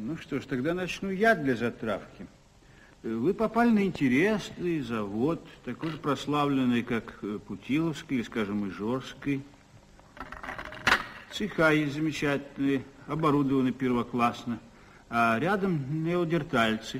Ну что ж, тогда начну я для затравки. Вы попали на интересный завод, такой же прославленный, как Путиловский или, скажем, Ижорский. Цеха есть замечательные, оборудованы первоклассно. А рядом неандертальцы.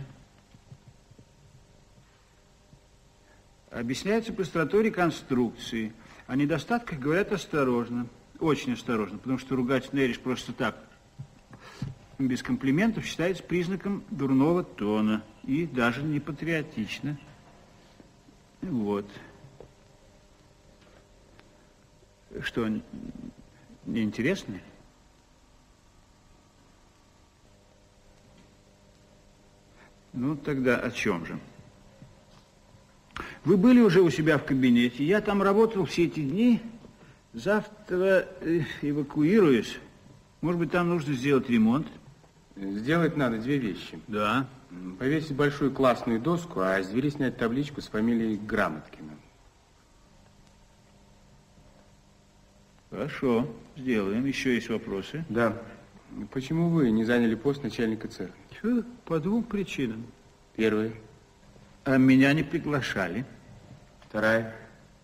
Объясняется быстротой реконструкции. О недостатках говорят осторожно, очень осторожно, потому что ругать Нериш просто так, без комплиментов, считается признаком дурного тона и даже не патриотично. Вот. Что, неинтересно? Ну, тогда о чем же? Вы были уже у себя в кабинете, я там работал все эти дни, завтра эвакуируюсь. Может быть, там нужно сделать ремонт? Сделать надо две вещи. Да. Повесить большую классную доску, а с двери снять табличку с фамилией Грамоткина. Хорошо, сделаем. Еще есть вопросы? Да. Почему вы не заняли пост начальника цеха? По двум причинам. Первая. А меня не приглашали. Вторая.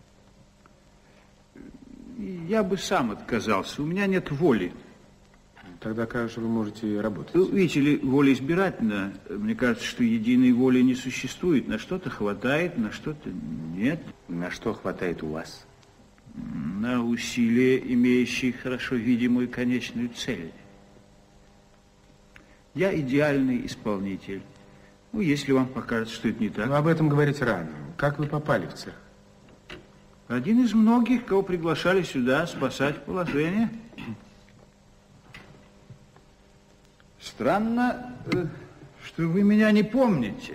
Я бы сам отказался. У меня нет воли. Тогда как же вы можете работать? Видите ли, воля избирательна. Мне кажется, что единой воли не существует. На что-то хватает, на что-то нет. На что хватает у вас? На усилия, имеющие хорошо видимую конечную цель. Я идеальный исполнитель. Ну, если вам покажется, что это не так. Но об этом говорить рано. Как вы попали в цех? Один из многих, кого приглашали сюда спасать положение. Странно, что вы меня не помните.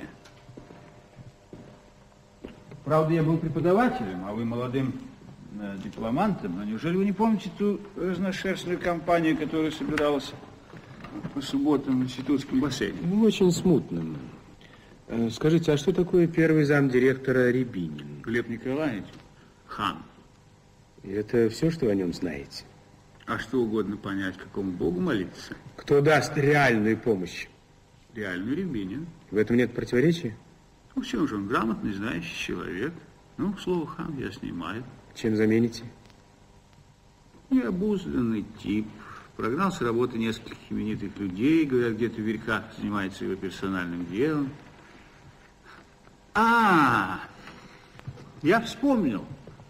Правда, я был преподавателем, а вы молодым дипломантом. А неужели вы не помните ту разношерстную компанию, которая собиралась по субботам в институтском бассейне? Ну, очень смутно. Скажите, а что такое первый замдиректора Рябинин? Глеб Николаевич, хан. И это все, что вы о нем знаете? А что угодно понять, какому богу молиться? Кто даст реальную помощь? Реальный Рябинин. В этом нет противоречия? Ну, в чем же он грамотный, знающий человек. Ну, слово хан я снимаю. Чем замените? Необузданный тип. Прогнал с работы нескольких именитых людей, говорят, где-то в верхах занимается его персональным делом. Я вспомнил.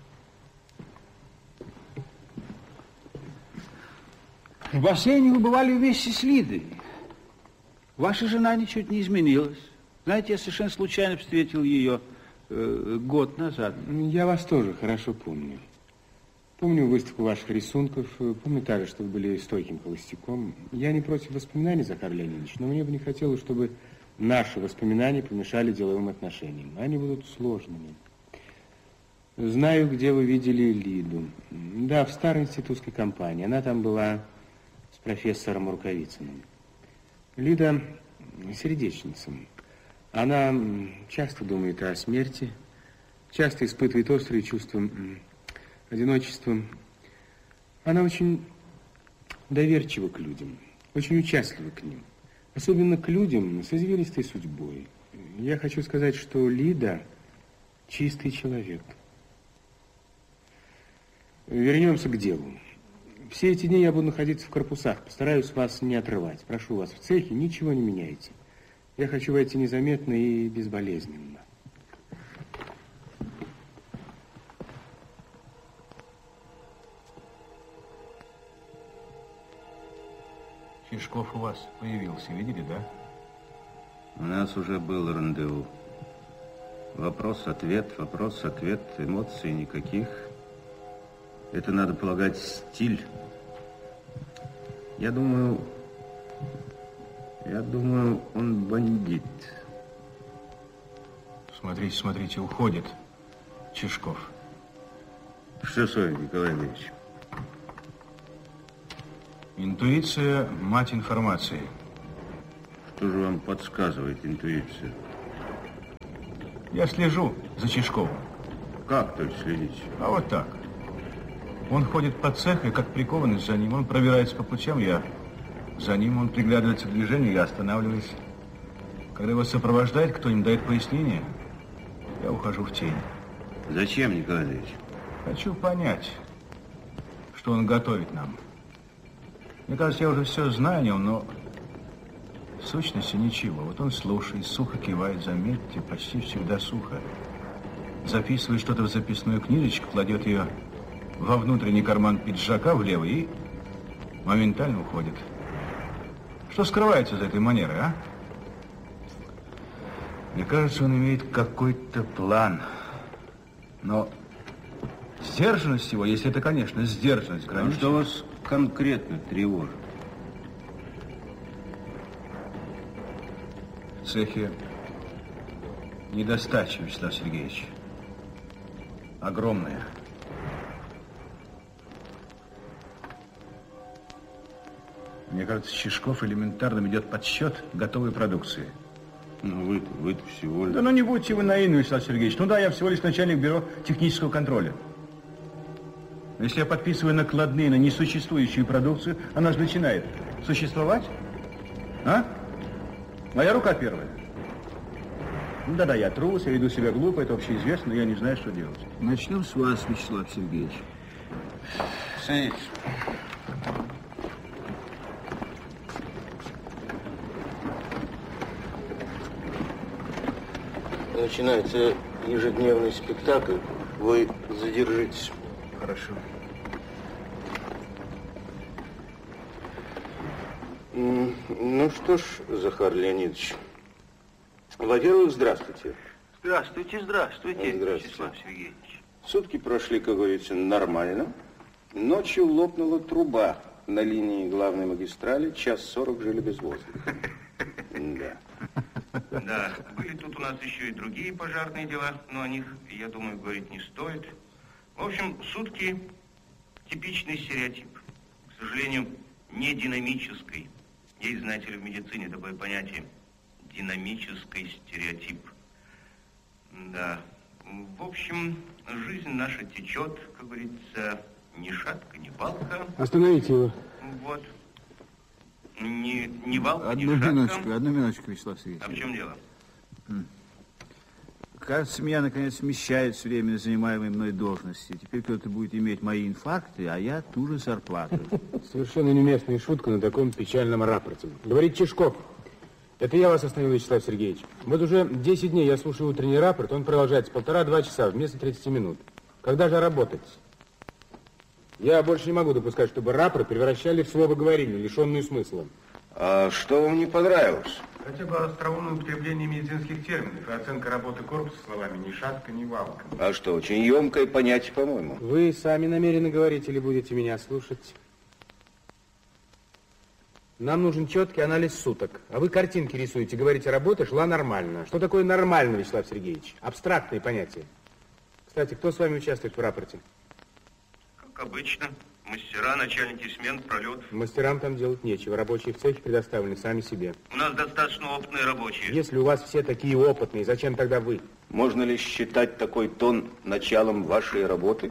В бассейне вы бывали вместе с Лидой. Ваша жена ничуть не изменилась. Знаете, я совершенно случайно встретил ее год назад. Я вас тоже хорошо помню. Помню выставку ваших рисунков, помню также, что вы были стойким холостяком. Я не против воспоминаний, Захар Леонидович, но мне бы не хотелось, чтобы наши воспоминания помешали деловым отношениям. Они будут сложными. Знаю, где вы видели Лиду. Да, в старой институтской компании. Она там была с профессором Рукавицыным. Лида сердечница. Она часто думает о смерти, часто испытывает острые чувства одиночества. Она очень доверчива к людям, очень участлива к ним. Особенно к людям с извилистой судьбой. Я хочу сказать, что Лида чистый человек. Вернемся к делу. Все эти дни я буду находиться в корпусах. Постараюсь вас не отрывать. Прошу вас, в цехе ничего не меняйте. Я хочу войти незаметно и безболезненно. Чижков у вас появился, видели, да? У нас уже был рандеву. Вопрос-ответ, эмоций никаких. Это, надо полагать, стиль. Я думаю, он бандит. Смотрите, смотрите, уходит Чижков. Что с вами, Николай Андреевич? Интуиция – мать информации. Что же вам подсказывает интуиция? Я слежу за Чижковым. Как то следить? А вот так. Он ходит по цеху, и как прикованный за ним. Он пробирается по путям, я За ним он приглядывается к движению, я останавливаюсь. Когда его сопровождает кто-нибудь, дает пояснение, я ухожу в тень. Зачем, Николай Андреевич? Хочу понять, что он готовит нам. Мне кажется, я уже все знаю о нем, но в сущности ничего. Вот он слушает, сухо кивает, заметьте, почти всегда сухо. Записывает что-то в записную книжечку, кладет ее во внутренний карман пиджака в левый и моментально уходит. Что скрывается за этой манерой, а? Мне кажется, он имеет какой-то план. Но сдержанность его, если это, конечно, сдержанность, А граничит. что вас конкретно тревожит? В цехе недостача, Вячеслав Сергеевич. Огромная. Мне кажется, Чижков элементарно ведет подсчет готовой продукции. Ну, вы-то всего лишь... Да ну не будьте вы наивны, Вячеслав Сергеевич. Ну да, я всего лишь начальник бюро технического контроля. Но если я подписываю накладные на несуществующую продукцию, она же начинает существовать. А? Моя рука первая. Ну да-да, я трус, я веду себя глупо, это общеизвестно, но я не знаю, что делать. Начнем с вас, Вячеслав Сергеевич. Садитесь. Начинается ежедневный спектакль. Вы задержитесь. Хорошо. Ну что ж, Захар Леонидович, во-первых, здравствуйте. Здравствуйте, здравствуйте, Здравствуйте. Вячеслав Сергеевич. Сутки прошли, как говорится, нормально. Ночью лопнула труба на линии главной магистрали. 1:40 жили без воздуха. Да. Да, были тут у нас еще и другие пожарные дела, но о них, я думаю, говорить не стоит. В общем, сутки типичный стереотип. К сожалению, не динамический. Есть, знаете ли, в медицине такое понятие динамический стереотип. Да. В общем, жизнь наша течет, как говорится, ни шатка, ни палка. Остановите его. Вот. Ни валка, ни Одну шатка. минуточку, Вячеслав Сергеевич. А в чем дело? Кажется, меня, наконец, смещают с временно занимаемой мной должности. Теперь кто-то будет иметь мои инфаркты, а я ту же зарплату. Совершенно неуместная шутка на таком печальном рапорте. Говорит Чижков. Это я вас остановил, Вячеслав Сергеевич. Вот уже 10 дней я слушаю утренний рапорт, он продолжается 1,5-2 часа вместо 30 минут. Когда же работать? Я больше не могу допускать, чтобы рапорт превращали в словоговорильню, лишенную смысла. А что вам не понравилось? Хотя бы остроумное употребление медицинских терминов и оценка работы корпуса словами ни шатка, ни валка. А что, очень емкое понятие, по-моему. Вы сами намерены говорить или будете меня слушать? Нам нужен четкий анализ суток. А вы картинки рисуете, говорите, работа шла нормально. Что такое нормально, Вячеслав Сергеевич? Абстрактные понятия. Кстати, кто с вами участвует в рапорте? Как обычно. Мастера, начальники смен, пролет. Мастерам там делать нечего. Рабочие в цехе предоставлены сами себе. У нас достаточно опытные рабочие. Если у вас все такие опытные, зачем тогда вы? Можно ли считать такой тон началом вашей работы?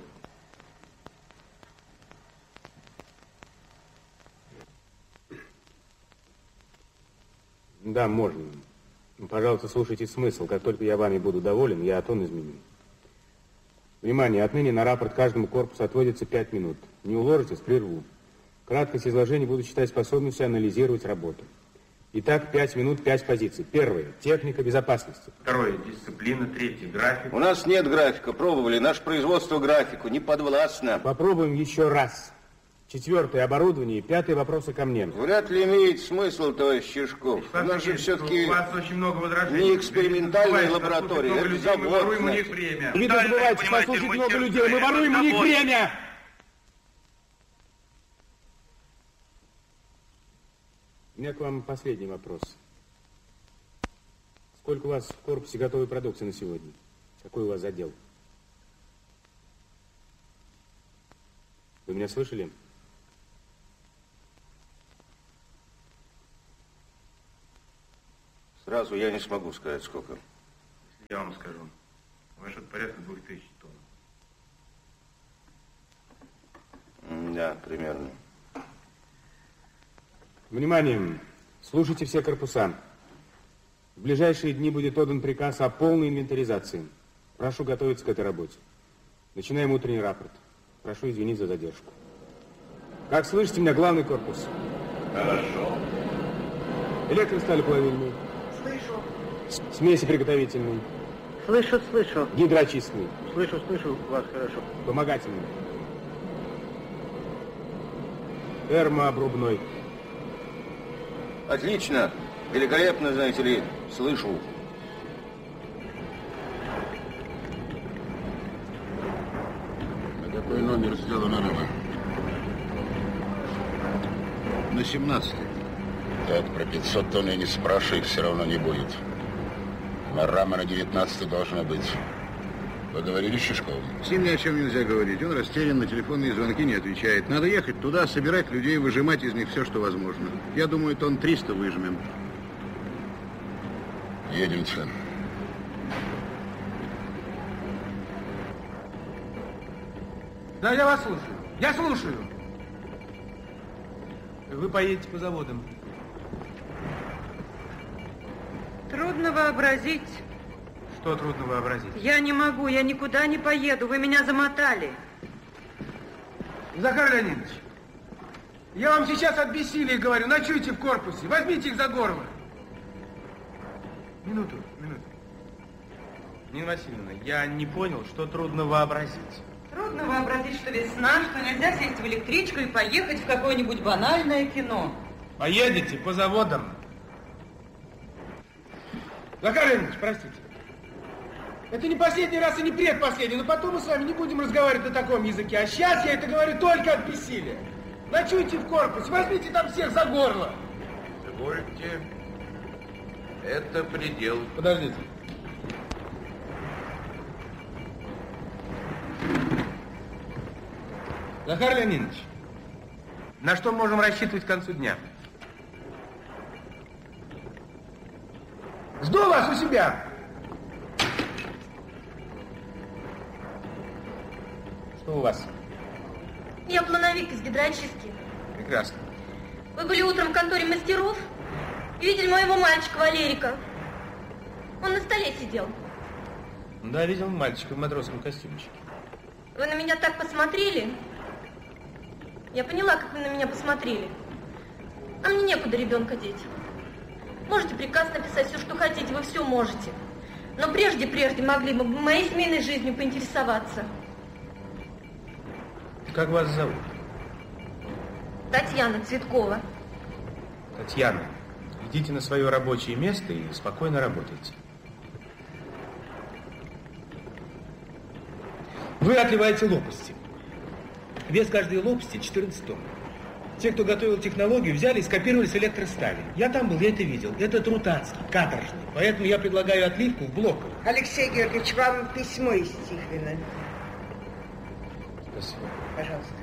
Да, можно. Но, пожалуйста, слушайте смысл. Как только я вами буду доволен, я тон изменю. Внимание, отныне на рапорт каждому корпусу отводится 5 минут. Не уложитесь, прерву. Краткость изложения буду считать способностью анализировать работу. Итак, 5 минут, 5 позиций. Первое – техника безопасности. Второе – дисциплина. Третье – график. У нас нет графика. Пробовали. Наше производство графику не подвластно. Попробуем еще раз. Четвертое – оборудование. Пятое – вопросы ко мне. Вряд ли имеет смысл, товарищ Чижков. У Вячеслав нас же Сергеевич, все-таки у вас очень много возражений. не экспериментальная лаборатория, Много это людей, завод, мы воруем у них значит. время. Вы Да, забывайте, понимаете, послушать много мастерская, людей. Мы воруем у них завод. время! У меня к вам последний вопрос. Сколько у вас в корпусе готовой продукции на сегодня? Какой у вас отдел? Вы меня слышали? Сразу я не смогу сказать, сколько. Я вам скажу. Ваш порядка 2000 тонн. Да, примерно. Внимание! Слушайте все корпуса. В ближайшие дни будет отдан приказ о полной инвентаризации. Прошу готовиться к этой работе. Начинаем утренний рапорт. Прошу извинить за задержку. Как слышите меня, главный корпус? Хорошо. Электросталеплавильный. Слышу. Смеси приготовительный. Слышу. Гидроочистный. Слышу вас хорошо. Вспомогательный. Термообрубной. Отлично. Великолепно, знаете ли, слышу. На какой номер сделана рыба? На 17-й. Так, про 500 тонн и не спрашивай, их все равно не будет. На рама на 19-й должна быть. Вы говорили с Шишковым? С ним ни о чем нельзя говорить. Он растерян, на телефонные звонки не отвечает. Надо ехать туда, собирать людей, выжимать из них все, что возможно. Я думаю, тонн 300 выжмем. Едемте. Да, я вас слушаю. Я слушаю. Вы поедете по заводам. Трудно вообразить. Что трудно вообразить? Я не могу, я никуда не поеду. Вы меня замотали. Захар Леонидович, я вам сейчас от бессилия говорю, ночуйте в корпусе, возьмите их за горло. Минуту. Нина Васильевна, я не понял, что трудно вообразить. Трудно вообразить, что весна, что нельзя сесть в электричку и поехать в какое-нибудь банальное кино. Поедете по заводам. Захар Леонидович, простите. Это не последний раз и не предпоследний, но потом мы с вами не будем разговаривать на таком языке. А сейчас я это говорю только от бессилия. Ночуйте в корпусе, возьмите там всех за горло. Извольте, это предел. Подождите. Захар Леонидович, на что мы можем рассчитывать к концу дня? Жду вас у себя. Что у вас? Я плановик из гидроочистки. Прекрасно. Вы были утром в конторе мастеров и видели моего мальчика Валерика. Он на столе сидел. Да, видел мальчика в матросском костюмчике. Вы на меня так посмотрели. Я поняла, как вы на меня посмотрели. А мне некуда ребенка деть. Можете приказ написать все, что хотите, вы все можете. Но прежде могли бы моей семейной жизнью поинтересоваться. Как вас зовут? Татьяна Цветкова. Татьяна, идите на свое рабочее место и спокойно работайте. Вы отливаете лопасти. Вес каждой лопасти 14 тонн. Те, кто готовил технологию, взяли и скопировали с электростали. Я там был, я это видел. Это труд адский, каторжный. Поэтому я предлагаю отливку в блоковых. Алексей Георгиевич, вам письмо из Тихвина. Спасибо. Пожалуйста.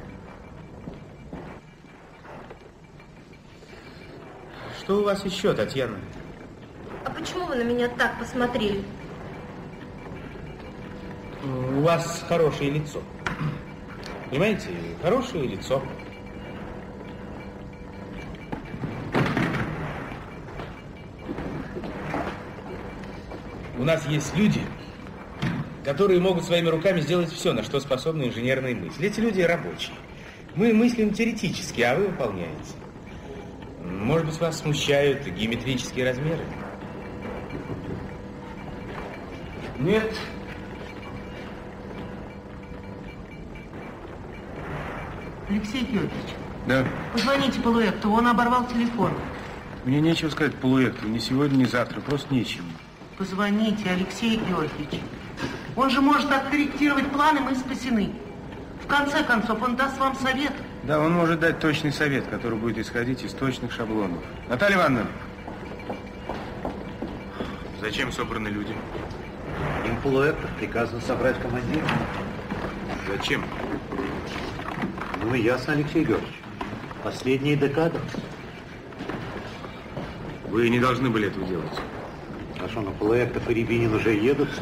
Что у вас еще, Татьяна? А почему вы на меня так посмотрели? У вас хорошее лицо. Понимаете, хорошее лицо. У нас есть люди, которые могут своими руками сделать все, на что способны инженерные мысли. Эти люди рабочие. Мы мыслим теоретически, а вы выполняете. Может быть, вас смущают геометрические размеры? Нет. Алексей Георгиевич, Да. позвоните Полуэкту, он оборвал телефон. Мне нечего сказать Полуэкту, ни сегодня, ни завтра, просто нечего. Позвоните, Алексей Георгиевич. Он же может откорректировать планы, мы спасены. В конце концов, он даст вам совет. Да, он может дать точный совет, который будет исходить из точных шаблонов. Наталья Ивановна! Зачем собраны люди? Им Полуэктов приказано собрать командира. Зачем? Ну, ясно, Алексей Георгиевич. Последние декады. Вы не должны были этого делать. А что, на Полуэктов и Рябинин уже едут?